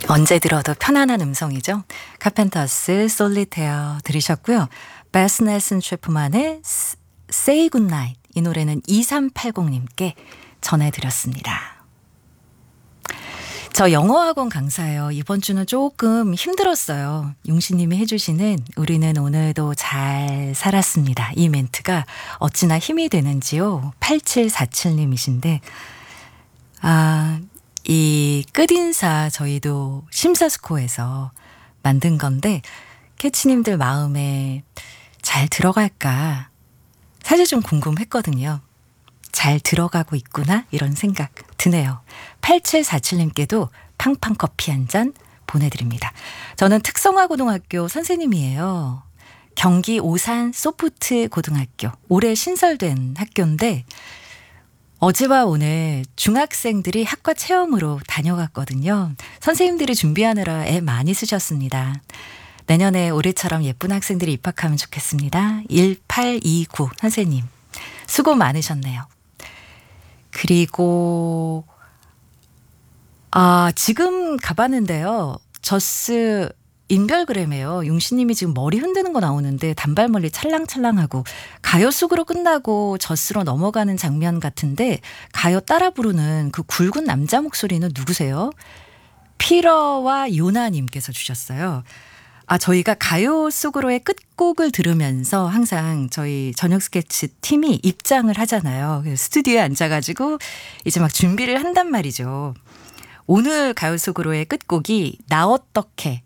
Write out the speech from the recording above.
언제 들어도 편안한 음성이죠. 카펜터스 솔리테어 들으셨고요. 베스 넬슨 셰프만의 Say Goodnight, 이 노래는 2380님께 전해드렸습니다. 저 영어학원 강사예요. 이번 주는 조금 힘들었어요. 용신님이 해주시는 우리는 오늘도 잘 살았습니다. 이 멘트가 어찌나 힘이 되는지요. 8747님이신데 이 끝인사 저희도 심사숙고해서 만든 건데 캐치님들 마음에 잘 들어갈까 사실 좀 궁금했거든요. 잘 들어가고 있구나 이런 생각 드네요. 8747님께도 팡팡 커피 한 잔 보내드립니다. 저는 특성화고등학교 선생님이에요. 경기 오산 소프트 고등학교 올해 신설된 학교인데 어제와 오늘 중학생들이 학과 체험으로 다녀갔거든요. 선생님들이 준비하느라 애 많이 쓰셨습니다. 내년에 올해처럼 예쁜 학생들이 입학하면 좋겠습니다. 1829 선생님 수고 많으셨네요. 그리고 지금 가봤는데요. 저스 인별그램에요. 용신님이 지금 머리 흔드는 거 나오는데 단발머리 찰랑찰랑하고 가요 속으로 끝나고 저스로 넘어가는 장면 같은데 가요 따라 부르는 그 굵은 남자 목소리는 누구세요? 피러와 요나님께서 주셨어요. 저희가 가요 속으로의 끝곡을 들으면서 항상 저희 저녁 스케치 팀이 입장을 하잖아요. 스튜디오에 앉아가지고 이제 막 준비를 한단 말이죠. 오늘 가요 속으로의 끝곡이 나 어떡해